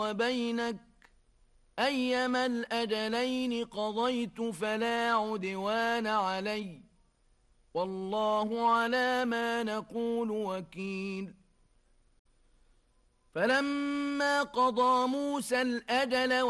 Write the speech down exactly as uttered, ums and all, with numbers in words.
وبينك أيما الأجلين قضيت فلا عدوان علي والله على ما نقول وكيل. فلما قضى موسى الأجل